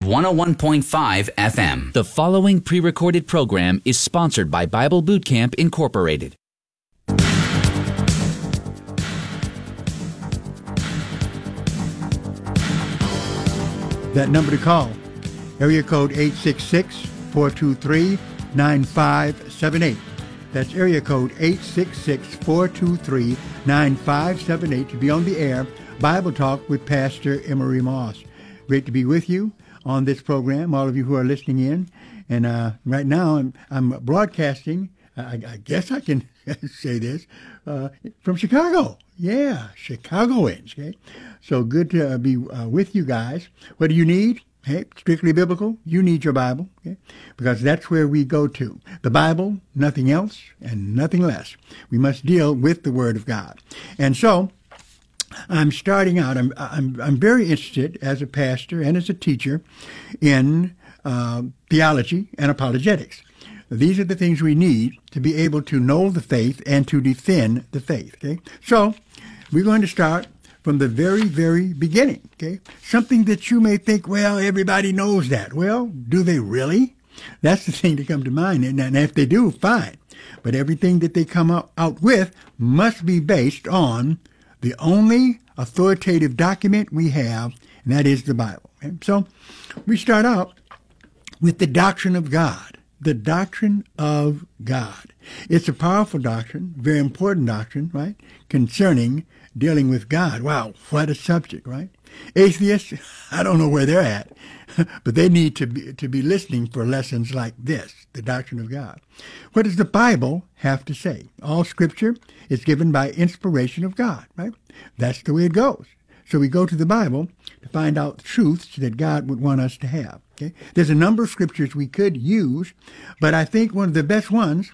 101.5 FM. The following pre-recorded program is sponsored by Bible Boot Camp Incorporated. That number to call, area code 866-423-9578. That's area code 866-423-9578 to be on the air. Bible Talk with Pastor Emery Moss. Great to be with you on this program, all of you who are listening in. And right now I'm broadcasting, I guess I can say this, from Chicago. Yeah, Chicagoans. Okay? So good to be with you guys. What do you need? Hey, strictly biblical, you need your Bible, okay? Because that's where we go to. The Bible, nothing else and nothing less. We must deal with the Word of God. And so I'm starting out. I'm very interested as a pastor and as a teacher in theology and apologetics. These are the things we need to be able to know the faith and to defend the faith. Okay, so we're going to start from the very, very beginning. Okay, something that you may think, well, everybody knows that. Well, do they really? That's the thing to come to mind. And if they do, fine. But everything that they come out with must be based on the only authoritative document we have, and that is the Bible. Okay? So we start out with the doctrine of God. The doctrine of God. It's a powerful doctrine, very important doctrine, right? Concerning dealing with God. Wow, what a subject, right? Atheists, I don't know where they're at, but they need to be listening for lessons like this, the doctrine of God. What does the Bible have to say? All Scripture is given by inspiration of God, right? That's the way it goes. So we go to the Bible to find out truths that God would want us to have. Okay? There's a number of scriptures we could use, but I think one of the best ones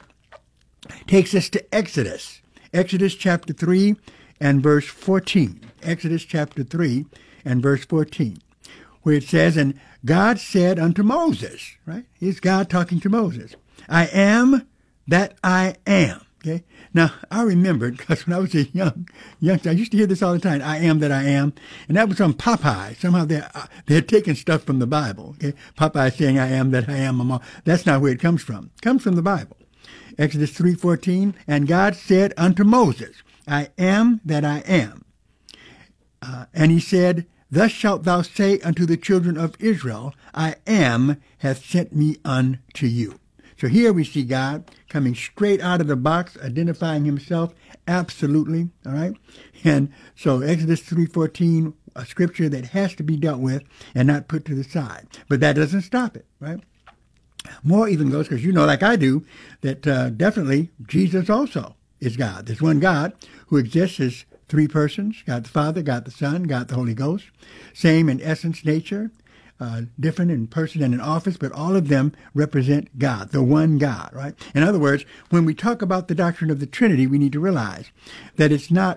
takes us to Exodus. Exodus chapter 3 and verse 14. Exodus chapter 3 and verse 14, where it says, and God said unto Moses, right? Here's God talking to Moses. I am that I am. Okay. Now, I remembered, because when I was a youngster, I used to hear this all the time, I am that I am. And that was on Popeye. Somehow they had taken stuff from the Bible. Okay. Popeye saying, I am that I am. That's not where it comes from. It comes from the Bible. Exodus 3:14, and God said unto Moses, I am that I am. And he said, thus shalt thou say unto the children of Israel, I am hath sent me unto you. So here we see God coming straight out of the box, identifying himself absolutely, all right? And so Exodus 3:14, a scripture that has to be dealt with and not put to the side. But that doesn't stop it, right? More even goes, because you know like I do, that definitely Jesus also is God. There's one God who exists as three persons, God the Father, God the Son, God the Holy Ghost. Same in essence, nature. Different in person and in office, but all of them represent God, the one God, right? In other words, when we talk about the doctrine of the Trinity, we need to realize that it's not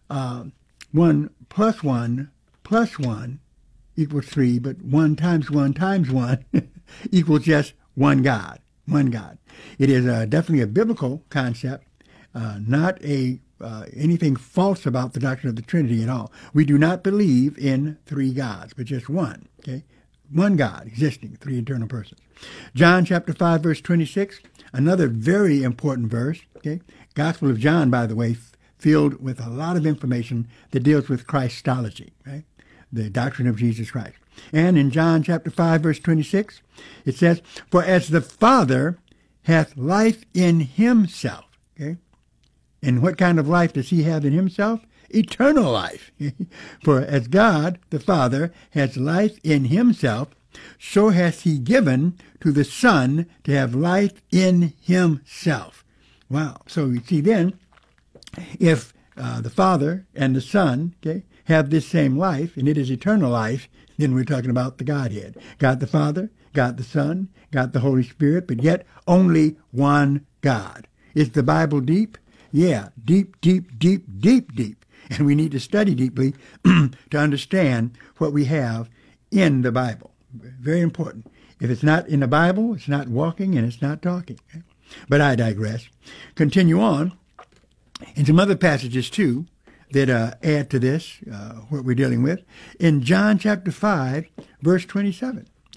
1 plus 1 plus 1 equals 3, but 1 times 1 times 1 equals just one God, one God. It is definitely a biblical concept, not anything false about the doctrine of the Trinity at all. We do not believe in three gods, but just one, okay? One God existing, three eternal persons. John chapter 5, verse 26, another very important verse. Okay, Gospel of John, by the way, filled with a lot of information that deals with Christology, right? The doctrine of Jesus Christ. And in John chapter 5, verse 26, it says, for as the Father hath life in himself. Okay, and what kind of life does he have in himself? Eternal life. For as God, the Father, has life in himself, so has he given to the Son to have life in himself. Wow. So you see then, if the Father and the Son, okay, have this same life, and it is eternal life, then we're talking about the Godhead. God the Father, God the Son, God the Holy Spirit, but yet only one God. Is the Bible deep? Yeah, deep, deep, deep, deep, deep. And we need to study deeply to understand what we have in the Bible. Very important. If it's not in the Bible, it's not walking and it's not talking. Okay? But I digress. Continue on. And some other passages, too, that add to this, what we're dealing with. In John chapter 5, verse 27. Okay?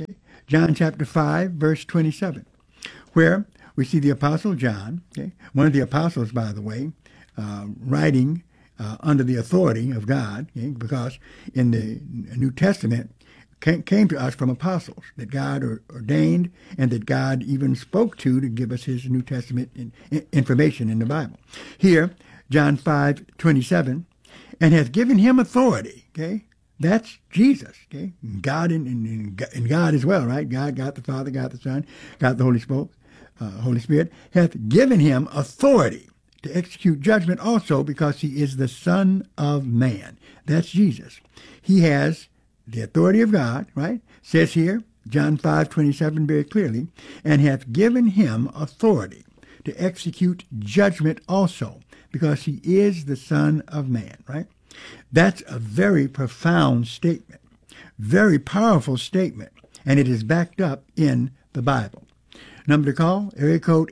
John chapter 5, verse 27, where we see the Apostle John, okay, one of the apostles, by the way, writing under the authority of God, okay, because in the New Testament came to us from apostles that God ordained and that God even spoke to give us his New Testament information in the Bible. Here, John 5:27, and hath given him authority, okay? That's Jesus, okay? God and God as well, right? God the Father, God the Son, God the Holy Spirit, hath given him authority to execute judgment also because he is the Son of Man. That's Jesus. He has the authority of God, right? Says here, John 5:27 very clearly, and hath given him authority to execute judgment also because he is the Son of Man, right? That's a very profound statement, very powerful statement, and it is backed up in the Bible. Number to call, area code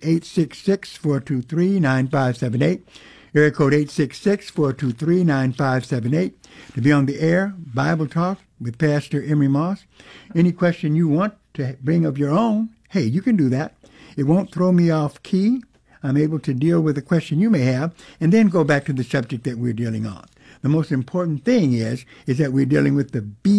866-423-9578, area code 866-423-9578, to be on the air, Bible Talk with Pastor Emery Moss. Any question you want to bring of your own, hey, you can do that. It won't throw me off key. I'm able to deal with a question you may have and then go back to the subject that we're dealing on. The most important thing is that we're dealing with the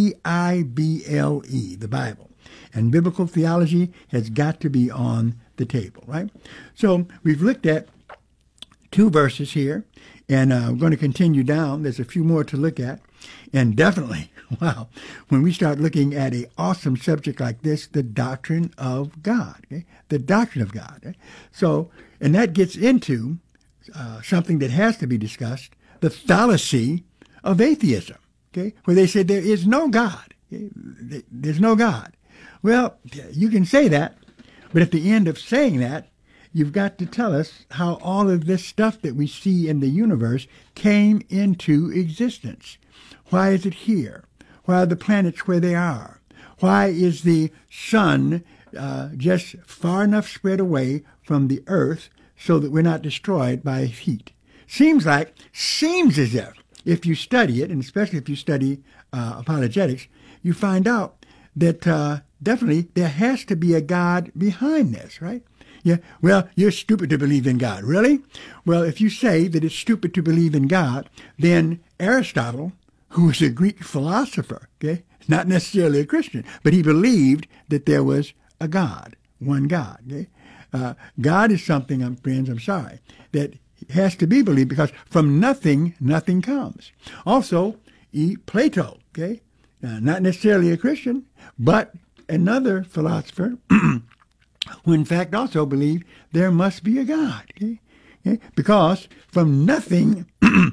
Bible, the Bible. And biblical theology has got to be on the table, right? So we've looked at 2 verses here, and we're going to continue down. There's a few more to look at. And definitely, wow, when we start looking at an awesome subject like this, the doctrine of God, okay? The doctrine of God. Okay? So, and that gets into something that has to be discussed, the fallacy of atheism, okay? Where they say there is no God. Okay? There's no God. Well, you can say that, but at the end of saying that, you've got to tell us how all of this stuff that we see in the universe came into existence. Why is it here? Why are the planets where they are? Why is the sun just far enough spread away from the earth so that we're not destroyed by heat? Seems as if you study it, and especially if you study apologetics, you find out that definitely there has to be a God behind this, right? Yeah, well, you're stupid to believe in God. Really? Well, if you say that it's stupid to believe in God, then Aristotle, who was a Greek philosopher, okay, not necessarily a Christian, but he believed that there was a God, one God, okay? God is something, friends, I'm sorry, that has to be believed because from nothing, nothing comes. Also, Plato, okay, not necessarily a Christian, but another philosopher who in fact also believed there must be a God, okay? Okay? Because from nothing,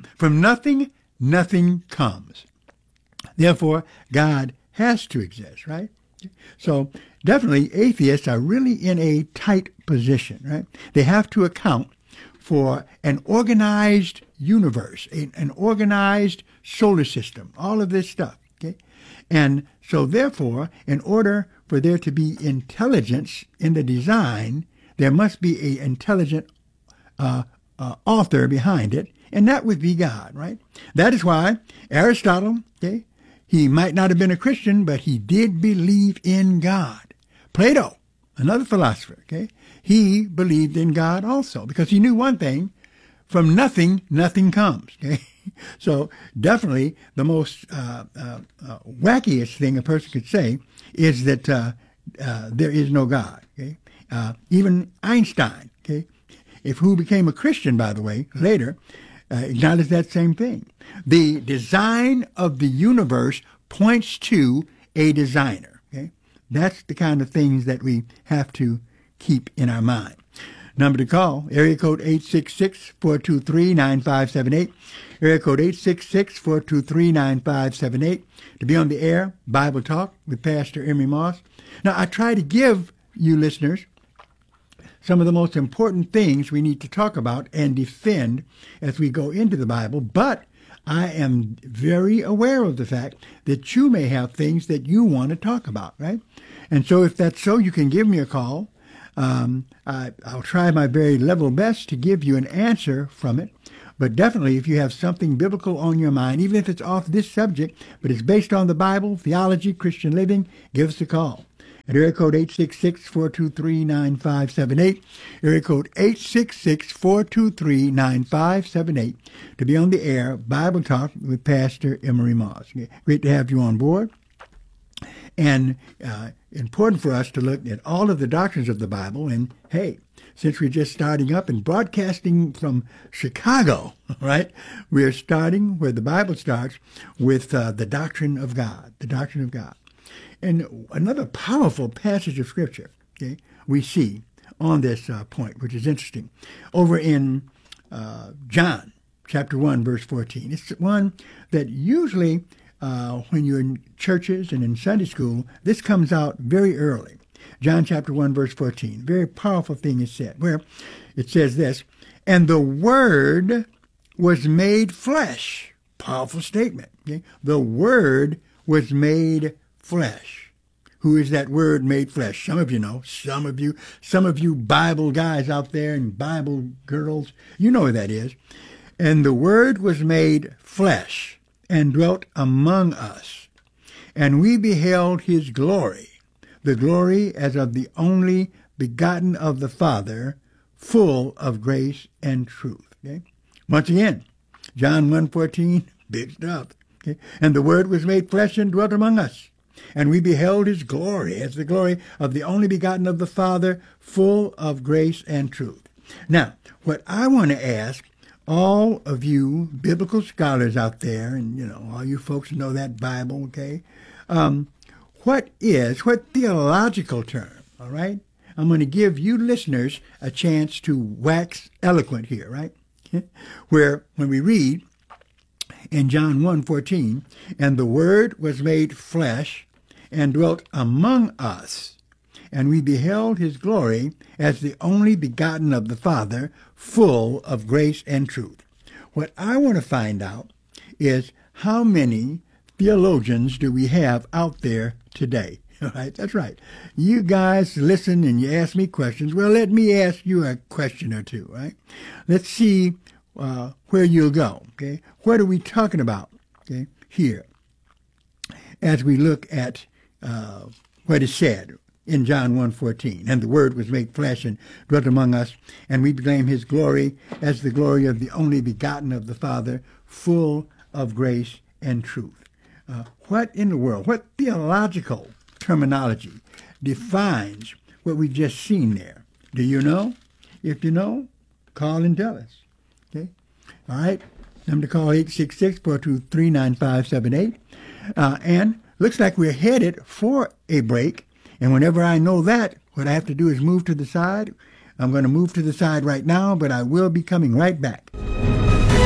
nothing comes. Therefore, God has to exist, right? So definitely atheists are really in a tight position, right? They have to account for an organized universe, an organized solar system, all of this stuff, okay? And so therefore, in order for there to be intelligence in the design, there must be an intelligent author behind it, and that would be God, right? That is why Aristotle, okay, he might not have been a Christian, but he did believe in God. Plato, another philosopher, okay, he believed in God also because he knew one thing, from nothing, nothing comes, okay? So definitely the most wackiest thing a person could say is that there is no God, okay? Even Einstein, okay, who became a Christian, by the way, later, acknowledged that same thing. The design of the universe points to a designer, okay? That's the kind of things that we have to keep in our mind. Number to call, area code 866-423-9578, area code 866-423-9578, to be on the air, Bible Talk with Pastor Emery Moss. Now, I try to give you listeners some of the most important things we need to talk about and defend as we go into the Bible, but I am very aware of the fact that you may have things that you want to talk about, right? And so if that's so, you can give me a call. I'll try my very level best to give you an answer from it. But definitely, if you have something biblical on your mind, even if it's off this subject, but it's based on the Bible, theology, Christian living, give us a call. at area code 866-423-9578, area code 866-423-9578, to be on the air, Bible Talk with Pastor Emery Moss. Great to have you on board. And important for us to look at all of the doctrines of the Bible. And hey, since we're just starting up and broadcasting from Chicago, right, we're starting where the Bible starts with the doctrine of God, the doctrine of God. And another powerful passage of Scripture, okay, we see on this point, which is interesting, over in John chapter 1, verse 14. It's one that usually when you're in churches and in Sunday school, this comes out very early. John chapter 1, verse 14. Very powerful thing is said, where it says this, and the Word was made flesh. Powerful statement. Okay? The Word was made flesh. Who is that Word made flesh? Some of you know. Some of you Bible guys out there and Bible girls, you know who that is. And the Word was made flesh and dwelt among us, and we beheld his glory, the glory as of the only begotten of the Father, full of grace and truth. Okay? Once again, John 1:14, big stuff. Okay? And the Word was made flesh and dwelt among us, and we beheld his glory as the glory of the only begotten of the Father, full of grace and truth. Now, what I want to ask all of you biblical scholars out there, and, you know, all you folks know that Bible, okay? What theological term, all right? I'm going to give you listeners a chance to wax eloquent here, right? Where, when we read in John 1:14, and the Word was made flesh and dwelt among us, and we beheld his glory as the only begotten of the Father, full of grace and truth. What I want to find out is how many theologians do we have out there today? All right, that's right. You guys listen and you ask me questions. Well, let me ask you a question or two, right? Let's see where you'll go, okay? What are we talking about, okay, here as we look at what is said in John 1:14, and the Word was made flesh and dwelt among us, and we proclaim his glory as the glory of the only begotten of the Father, full of grace and truth. What in the world, what theological terminology defines what we've just seen there? Do you know? If you know, call and tell us. Okay? All right? Number to call 866-423-9578. And looks like we're headed for a break. And whenever I know that, what I have to do is move to the side. I'm going to move to the side right now, but I will be coming right back.